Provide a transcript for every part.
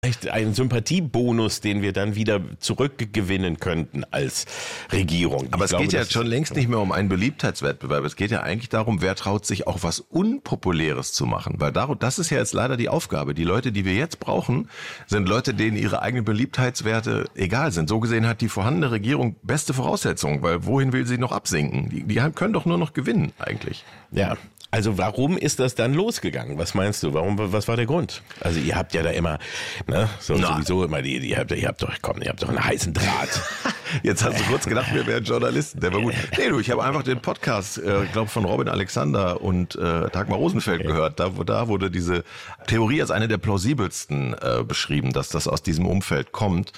vielleicht ein Sympathiebonus, den wir dann wieder zurückgewinnen könnten als Regierung. Aber es geht ja schon längst nicht mehr um einen Beliebtheitswettbewerb. Es geht ja eigentlich darum, wer traut sich auch was Unpopuläres zu machen. Weil das ist ja jetzt leider die Aufgabe. Die Leute, die wir jetzt brauchen, sind Leute, denen ihre eigenen Beliebtheitswerte egal sind. So gesehen hat die vorhandene Regierung beste Voraussetzungen, weil wohin will sie noch absinken? Die können doch nur noch gewinnen eigentlich. Ja. Also warum ist das dann losgegangen? Was meinst du? Was war der Grund? Also ihr habt ja da immer, ne, sowieso immer ihr habt doch einen heißen Draht. Jetzt hast du kurz gedacht, wir wären Journalisten. Der war gut. Nee, du, ich habe einfach den Podcast, ich glaube von Robin Alexander und Dagmar Rosenfeld gehört. Da wurde diese Theorie als eine der plausibelsten beschrieben, dass das aus diesem Umfeld kommt.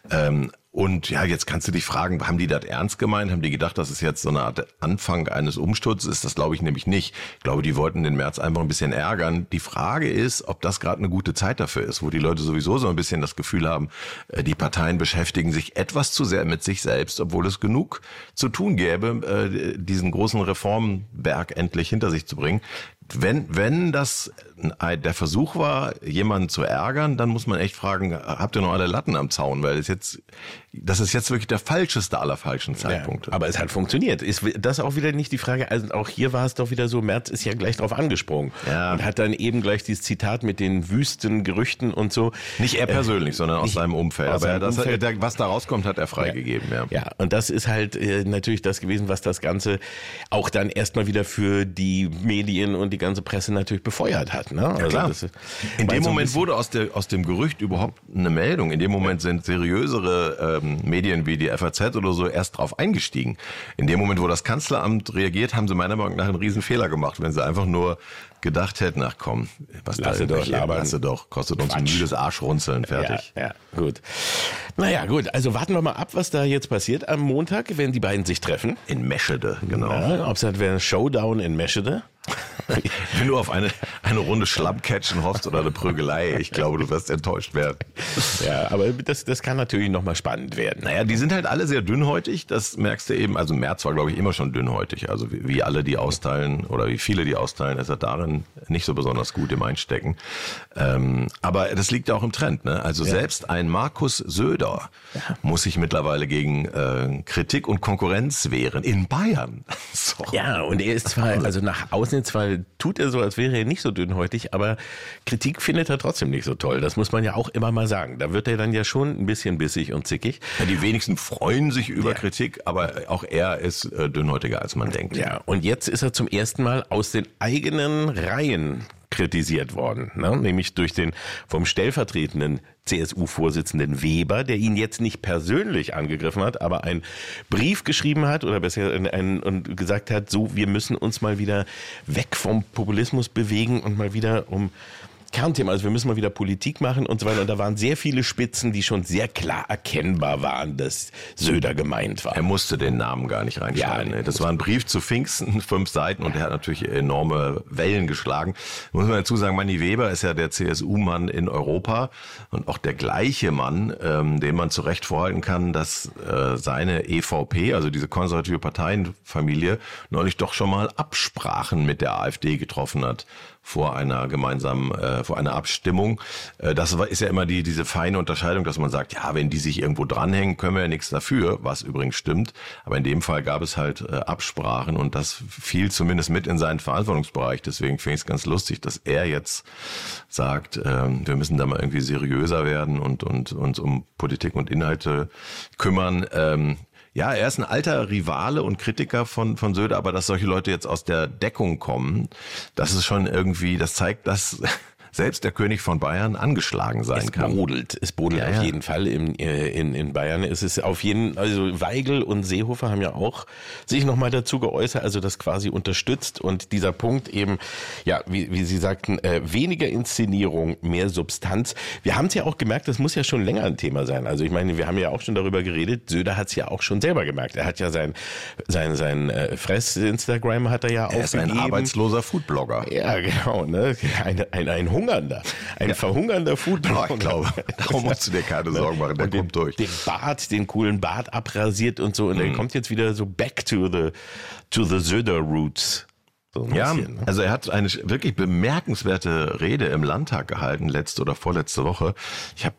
Und ja, jetzt kannst du dich fragen, haben die das ernst gemeint? Haben die gedacht, das ist jetzt so eine Art Anfang eines Umsturzes? Das glaube ich nämlich nicht. Ich glaube, die wollten den Merz einfach ein bisschen ärgern. Die Frage ist, ob das gerade eine gute Zeit dafür ist, wo die Leute sowieso so ein bisschen das Gefühl haben, die Parteien beschäftigen sich etwas zu sehr mit sich selbst, obwohl es genug zu tun gäbe, diesen großen Reformberg endlich hinter sich zu bringen. Wenn das der Versuch war, jemanden zu ärgern, dann muss man echt fragen, habt ihr noch alle Latten am Zaun? Weil das ist jetzt wirklich der falscheste aller falschen Zeitpunkte. Ja, aber es hat funktioniert. Ist das auch wieder nicht die Frage? Also auch hier war es doch wieder so, Merz ist ja gleich drauf angesprungen. Ja. Und hat dann eben gleich dieses Zitat mit den wüsten Gerüchten und so. Nicht er persönlich, sondern aus seinem Umfeld. Was da rauskommt, hat er freigegeben. Ja, und das ist halt natürlich das gewesen, was das Ganze auch dann erstmal wieder für die Medien und die ganze Presse natürlich befeuert hat. Ne? Ja, klar. In dem Moment wurde aus dem Gerücht überhaupt eine Meldung. In dem Moment sind seriösere Medien wie die FAZ oder so erst drauf eingestiegen. In dem Moment, wo das Kanzleramt reagiert, haben sie meiner Meinung nach einen riesen Fehler gemacht, wenn sie einfach nur gedacht hätten, ach komm, lasse doch, kostet uns ein müdes Arschrunzeln, fertig. Ja, gut. Naja, gut, also warten wir mal ab, was da jetzt passiert am Montag, wenn die beiden sich treffen. In Meschede, genau. Ob es halt wäre ein Showdown in Meschede. Wenn du auf eine Runde Schlammcatchen hoffst oder eine Prügelei, ich glaube, du wirst enttäuscht werden. Ja, aber das kann natürlich nochmal spannend werden. Naja, die sind halt alle sehr dünnhäutig, das merkst du eben. Also Merz war, glaube ich, immer schon dünnhäutig. Also wie alle, die austeilen oder wie viele, die austeilen, ist er darin nicht so besonders gut im Einstecken. Aber das liegt ja auch im Trend, ne? Also selbst ein Markus Söder muss sich mittlerweile gegen Kritik und Konkurrenz wehren in Bayern. So. Ja, und er ist zwar, also nach außen zwar tut er so, als wäre er nicht so dünnhäutig, aber Kritik findet er trotzdem nicht so toll. Das muss man ja auch immer mal sagen. Da wird er dann ja schon ein bisschen bissig und zickig. Ja, die wenigsten freuen sich über Kritik, aber auch er ist dünnhäutiger, als man denkt. Ja, und jetzt ist er zum ersten Mal aus den eigenen Reihen kritisiert worden, ne? Nämlich durch den vom stellvertretenden CSU-Vorsitzenden Weber, der ihn jetzt nicht persönlich angegriffen hat, aber einen Brief geschrieben hat oder besser und gesagt hat, so, wir müssen uns mal wieder weg vom Populismus bewegen und mal wieder um Kernthema, also wir müssen mal wieder Politik machen und so weiter. Und da waren sehr viele Spitzen, die schon sehr klar erkennbar waren, dass Söder gemeint war. Er musste den Namen gar nicht reinschreiben. Ja, das war ein Brief zu Pfingsten, 5 Seiten, und er hat natürlich enorme Wellen geschlagen. Muss man dazu sagen, Manni Weber ist ja der CSU-Mann in Europa und auch der gleiche Mann, dem man zu Recht vorhalten kann, dass seine EVP, also diese konservative Parteienfamilie, neulich doch schon mal Absprachen mit der AfD getroffen hat vor einer vor einer Abstimmung. Das ist ja immer diese feine Unterscheidung, dass man sagt, ja, wenn die sich irgendwo dranhängen, können wir ja nichts dafür, was übrigens stimmt. Aber in dem Fall gab es halt Absprachen und das fiel zumindest mit in seinen Verantwortungsbereich. Deswegen finde ich es ganz lustig, dass er jetzt sagt, wir müssen da mal irgendwie seriöser werden und uns um Politik und Inhalte kümmern. Ja, er ist ein alter Rivale und Kritiker von Söder, aber dass solche Leute jetzt aus der Deckung kommen, das ist schon irgendwie, das zeigt, dass selbst der König von Bayern angeschlagen sein kann. Es brodelt auf jeden Fall in Bayern. Es ist auf jeden, also Weigel und Seehofer haben ja auch sich nochmal dazu geäußert, also das quasi unterstützt und dieser Punkt eben, ja, wie Sie sagten, weniger Inszenierung, mehr Substanz. Wir haben es ja auch gemerkt, das muss ja schon länger ein Thema sein. Also ich meine, wir haben ja auch schon darüber geredet, Söder hat es ja auch schon selber gemerkt. Er hat ja sein Fress-Instagram hat er ja aufgegeben. Er ist ein arbeitsloser Foodblogger. Ja, genau, ne? Ein verhungernder Foodblogger. Ich glaube, darum musst du dir keine Sorgen machen, der kommt durch. Den coolen Bart abrasiert und so, und der kommt jetzt wieder so back to the Söder Roots. So ja, also er hat eine wirklich bemerkenswerte Rede im Landtag gehalten, letzte oder vorletzte Woche. Ich habe